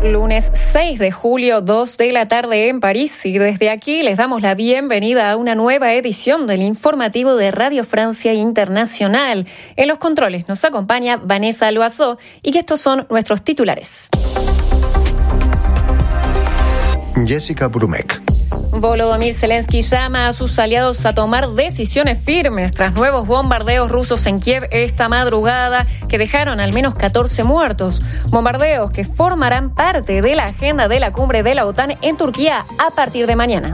Lunes 6 de julio, 2 de la tarde en París, y desde aquí les damos la bienvenida a una nueva edición del informativo de Radio Francia Internacional. En los controles nos acompaña Vanessa Loiseau y que estos son nuestros titulares. Jessica Brumek. Volodymyr Zelensky llama a sus aliados a tomar decisiones firmes tras nuevos bombardeos rusos en Kiev esta madrugada que dejaron al menos 14 muertos. Bombardeos que formarán parte de la agenda de la cumbre de la OTAN en Turquía a partir de mañana.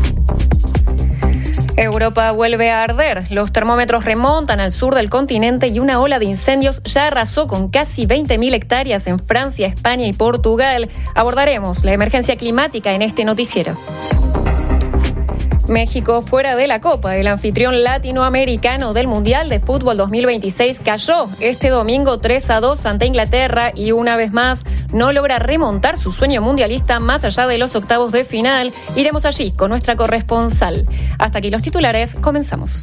Europa vuelve a arder. Los termómetros remontan al sur del continente y una ola de incendios ya arrasó con casi 20.000 hectáreas en Francia, España y Portugal. Abordaremos la emergencia climática en este noticiero. México fuera de la Copa. El anfitrión latinoamericano del Mundial de Fútbol 2026 cayó este domingo 3-2 ante Inglaterra y una vez más no logra remontar su sueño mundialista más allá de los octavos de final. Iremos allí con nuestra corresponsal. Hasta aquí los titulares, comenzamos.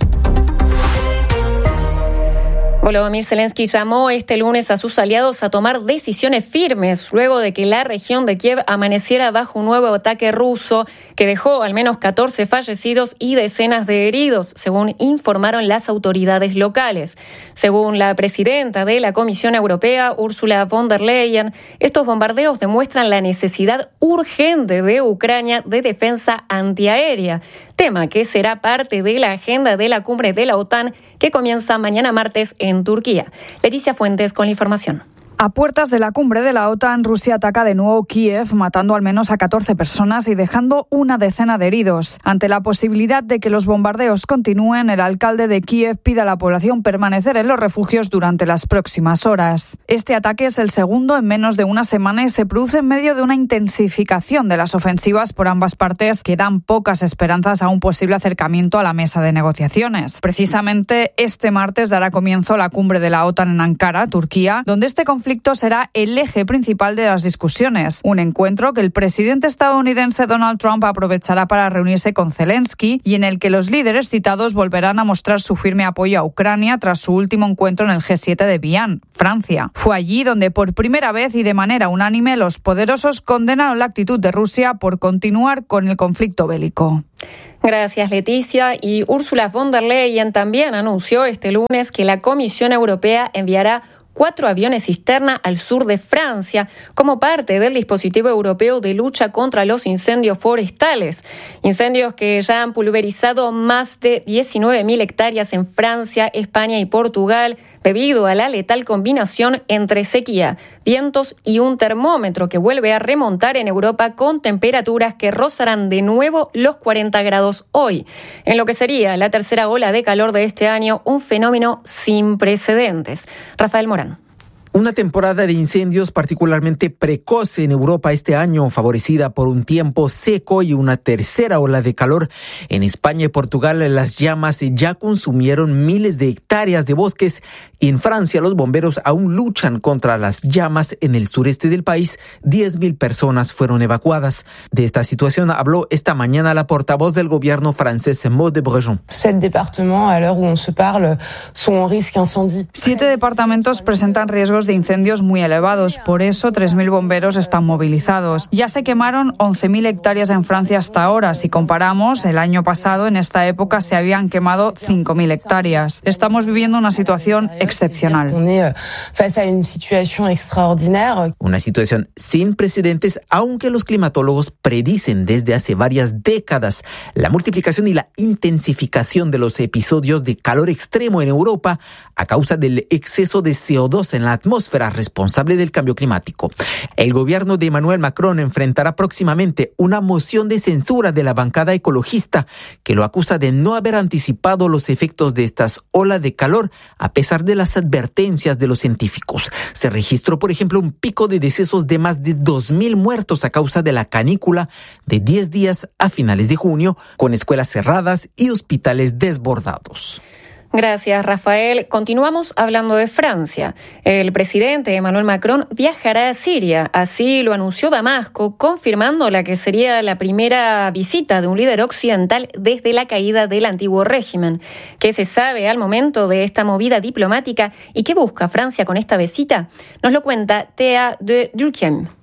Volodymyr Zelensky llamó este lunes a sus aliados a tomar decisiones firmes luego de que la región de Kiev amaneciera bajo un nuevo ataque ruso que dejó al menos 14 fallecidos y decenas de heridos, según informaron las autoridades locales. Según la presidenta de la Comisión Europea, Ursula von der Leyen, estos bombardeos demuestran la necesidad urgente de Ucrania de defensa antiaérea, tema que será parte de la agenda de la cumbre de la OTAN que comienza mañana martes en Turquía. Leticia Fuentes con la información. A puertas de la cumbre de la OTAN, Rusia ataca de nuevo Kiev, matando al menos a 14 personas y dejando una decena de heridos. Ante la posibilidad de que los bombardeos continúen, el alcalde de Kiev pide a la población permanecer en los refugios durante las próximas horas. Este ataque es el segundo en menos de una semana y se produce en medio de una intensificación de las ofensivas por ambas partes que dan pocas esperanzas a un posible acercamiento a la mesa de negociaciones. Precisamente este martes dará comienzo la cumbre de la OTAN en Ankara, Turquía, donde este conflicto será el eje principal de las discusiones. Un encuentro que el presidente estadounidense Donald Trump aprovechará para reunirse con Zelensky y en el que los líderes citados volverán a mostrar su firme apoyo a Ucrania tras su último encuentro en el G7 de Vienne, Francia. Fue allí donde por primera vez y de manera unánime los poderosos condenaron la actitud de Rusia por continuar con el conflicto bélico. Gracias, Leticia. Y Ursula von der Leyen también anunció este lunes que la Comisión Europea enviará 4 aviones cisterna al sur de Francia como parte del dispositivo europeo de lucha contra los incendios forestales. Incendios que ya han pulverizado más de 19.000 hectáreas en Francia, España y Portugal debido a la letal combinación entre sequía, vientos y un termómetro que vuelve a remontar en Europa con temperaturas que rozarán de nuevo los 40 grados hoy, en lo que sería la tercera ola de calor de este año, un fenómeno sin precedentes. Rafael Morán. Una temporada de incendios particularmente precoz en Europa este año, favorecida por un tiempo seco y una tercera ola de calor. En España y Portugal las llamas ya consumieron miles de hectáreas de bosques y en Francia los bomberos aún luchan contra las llamas en el sureste del país. 10.000 personas fueron evacuadas. De esta situación habló esta mañana la portavoz del gobierno francés, Maud de Brejon. 7 départements, à l'heure où on se parle, sont en risque incendie. 7 departamentos presentan riesgos de incendios muy elevados, por eso 3.000 bomberos están movilizados. Ya se quemaron 11.000 hectáreas en Francia hasta ahora. Si comparamos, el año pasado en esta época se habían quemado 5.000 hectáreas. Estamos viviendo una situación excepcional. Una situación sin precedentes, aunque los climatólogos predicen desde hace varias décadas la multiplicación y la intensificación de los episodios de calor extremo en Europa a causa del exceso de CO2 en la atmósfera responsable del cambio climático. El gobierno de Emmanuel Macron enfrentará próximamente una moción de censura de la bancada ecologista que lo acusa de no haber anticipado los efectos de estas olas de calor a pesar de las advertencias de los científicos. Se registró, por ejemplo, un pico de decesos de más de 2.000 muertos a causa de la canícula de 10 días a finales de junio, con escuelas cerradas y hospitales desbordados. Gracias, Rafael. Continuamos hablando de Francia. El presidente Emmanuel Macron viajará a Siria. Así lo anunció Damasco, confirmando la que sería la primera visita de un líder occidental desde la caída del antiguo régimen. ¿Qué se sabe al momento de esta movida diplomática y qué busca Francia con esta visita? Nos lo cuenta Thea de Durkheim.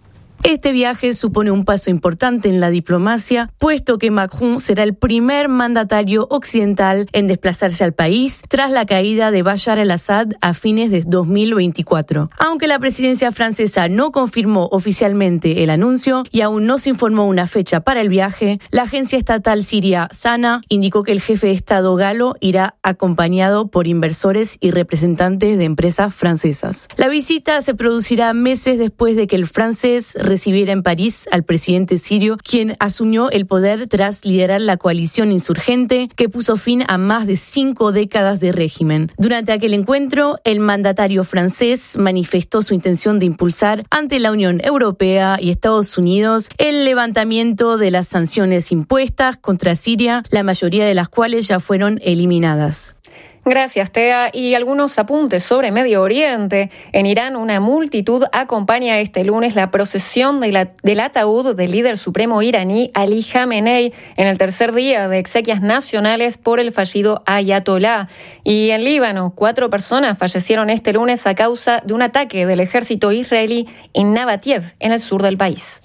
Este viaje supone un paso importante en la diplomacia, puesto que Macron será el primer mandatario occidental en desplazarse al país tras la caída de Bashar al-Assad a fines de 2024. Aunque la presidencia francesa no confirmó oficialmente el anuncio y aún no se informó una fecha para el viaje, la agencia estatal siria SANA indicó que el jefe de Estado galo irá acompañado por inversores y representantes de empresas francesas. La visita se producirá meses después de que el francés recibiera en París al presidente sirio, quien asumió el poder tras liderar la coalición insurgente que puso fin a más de 5 décadas de régimen. Durante aquel encuentro, el mandatario francés manifestó su intención de impulsar ante la Unión Europea y Estados Unidos el levantamiento de las sanciones impuestas contra Siria, la mayoría de las cuales ya fueron eliminadas. Gracias, Tea. Y algunos apuntes sobre Medio Oriente. En Irán, una multitud acompaña este lunes la procesión del ataúd del líder supremo iraní Ali Khamenei en el tercer día de exequias nacionales por el fallido ayatolá. Y en Líbano, 4 personas fallecieron este lunes a causa de un ataque del ejército israelí en Nabatiev, en el sur del país.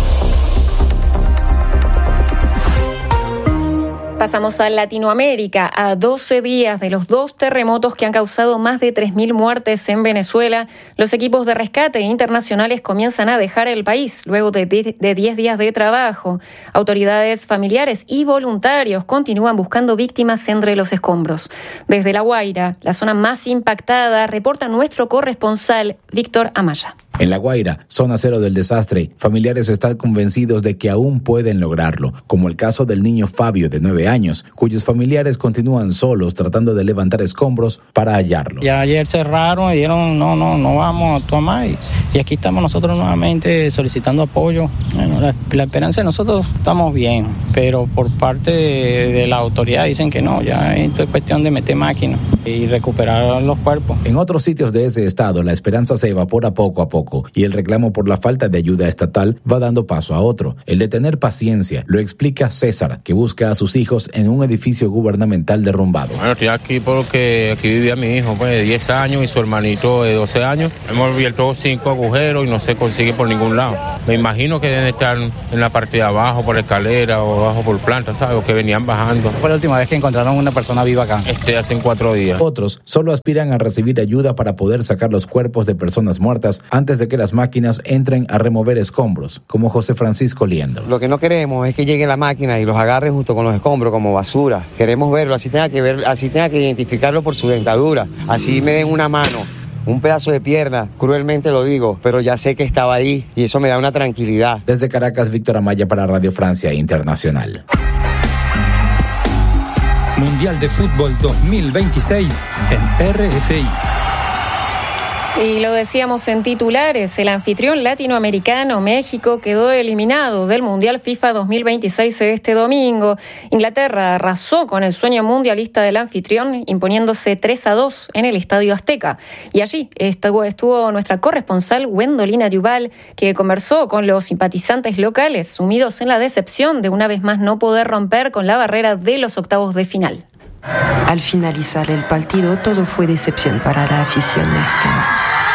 Pasamos a Latinoamérica, a 12 días de los 2 terremotos que han causado más de 3.000 muertes en Venezuela. Los equipos de rescate internacionales comienzan a dejar el país luego de 10 días de trabajo. Autoridades familiares y voluntarios continúan buscando víctimas entre los escombros. Desde La Guaira, la zona más impactada, reporta nuestro corresponsal Víctor Amaya. En La Guaira, zona cero del desastre, familiares están convencidos de que aún pueden lograrlo, como el caso del niño Fabio, de 9 años, cuyos familiares continúan solos tratando de levantar escombros para hallarlo. Ya ayer cerraron y dijeron no vamos a tomar y aquí estamos nosotros nuevamente solicitando apoyo. Bueno, la esperanza de nosotros estamos bien, pero por parte de la autoridad dicen que no, ya esto es cuestión de meter máquinas y recuperar los cuerpos. En otros sitios de ese estado, la esperanza se evapora poco a poco y el reclamo por la falta de ayuda estatal va dando paso a otro, el de tener paciencia. Lo explica César, que busca a sus hijos en un edificio gubernamental derrumbado. Bueno, estoy aquí porque aquí vivía mi hijo, pues, de 10 años y su hermanito de 12 años. Hemos abierto 5 agujeros y no se consigue por ningún lado. Me imagino que deben estar en la parte de abajo por escalera o abajo por planta, ¿sabes? O que venían bajando. Fue la última vez que encontraron una persona viva acá. Hace 4 días. Otros solo aspiran a recibir ayuda para poder sacar los cuerpos de personas muertas antes de que las máquinas entren a remover escombros, como José Francisco Liendo. Lo que no queremos es que llegue la máquina y los agarre justo con los escombros como basura. Queremos verlo, así tenga que identificarlo por su dentadura, así me den una mano, un pedazo de pierna, cruelmente lo digo, pero ya sé que estaba ahí y eso me da una tranquilidad. Desde Caracas, Víctor Amaya para Radio Francia Internacional. Mundial de Fútbol 2026 en RFI. Y lo decíamos en titulares, el anfitrión latinoamericano México quedó eliminado del Mundial FIFA 2026 este domingo. Inglaterra arrasó con el sueño mundialista del anfitrión, imponiéndose 3-2 en el Estadio Azteca. Y allí estuvo nuestra corresponsal Gwendolina Duval, que conversó con los simpatizantes locales, sumidos en la decepción de una vez más no poder romper con la barrera de los octavos de final. Al finalizar el partido, todo fue decepción para la afición mexicana.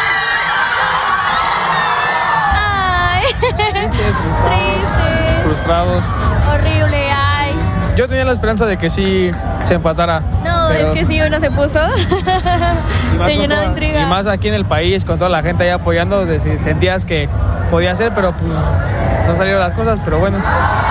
Triste. Frustrados. Horrible, ay. Yo tenía la esperanza de que sí se empatara. No, pero es que sí, uno se puso. Se llenó de intriga. Y más aquí en el país, con toda la gente ahí apoyando, sentías que podía ser, pero pues no salieron las cosas, pero bueno.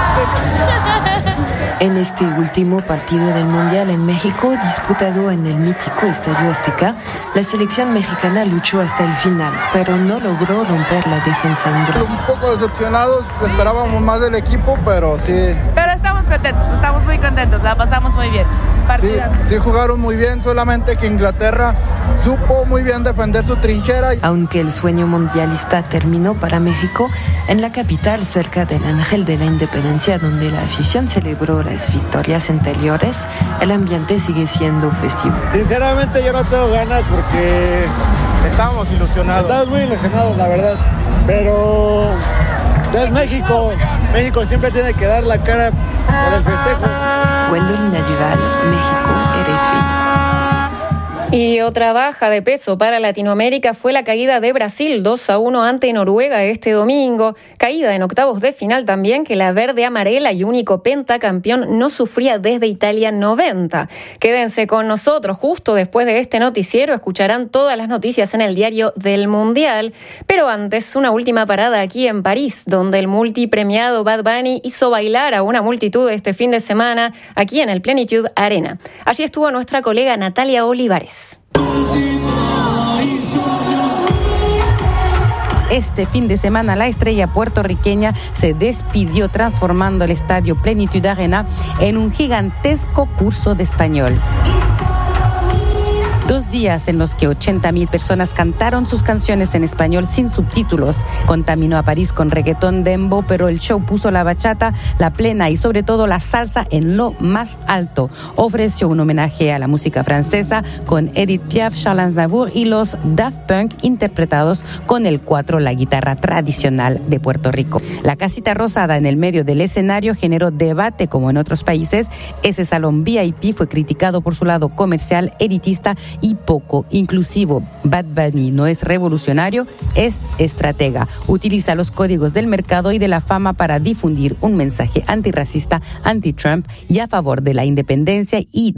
En este último partido del Mundial en México, disputado en el mítico Estadio Azteca, la selección mexicana luchó hasta el final, pero no logró romper la defensa inglesa. Un poco decepcionados, esperábamos más del equipo, pero sí. Pero estamos contentos, estamos muy contentos, la pasamos muy bien. Sí, jugaron muy bien, solamente que Inglaterra supo muy bien defender su trinchera. Aunque el sueño mundialista terminó para México, en la capital, cerca del Ángel de la Independencia, donde la afición celebró las victorias anteriores, el ambiente sigue siendo festivo. Sinceramente yo no tengo ganas porque estábamos ilusionados. Estamos muy ilusionados, la verdad, pero es México. México siempre tiene que dar la cara por el festejo. Gwendolina Duval, México, RFI. Y otra baja de peso para Latinoamérica fue la caída de Brasil 2-1 ante Noruega este domingo. Caída en octavos de final también que la verde amarela y único pentacampeón no sufría desde Italia 90. Quédense con nosotros, justo después de este noticiero escucharán todas las noticias en el diario del Mundial. Pero antes, una última parada aquí en París, donde el multipremiado Bad Bunny hizo bailar a una multitud este fin de semana aquí en el Plenitude Arena. Allí estuvo nuestra colega Natalia Olivares. Este fin de semana la estrella puertorriqueña se despidió transformando el estadio Plenitude Arena en un gigantesco curso de español. 2 días en los que 80,000 personas cantaron sus canciones en español sin subtítulos. Contaminó a París con reggaetón dembow, pero el show puso la bachata, la plena y sobre todo la salsa en lo más alto. Ofreció un homenaje a la música francesa con Edith Piaf, Charles Aznavour y los Daft Punk interpretados con el 4, la guitarra tradicional de Puerto Rico. La casita rosada en el medio del escenario generó debate como en otros países. Ese salón VIP fue criticado por su lado comercial, elitista y poco inclusivo. Bad Bunny no es revolucionario, es estratega. Utiliza los códigos del mercado y de la fama para difundir un mensaje antirracista, anti-Trump y a favor de la independencia y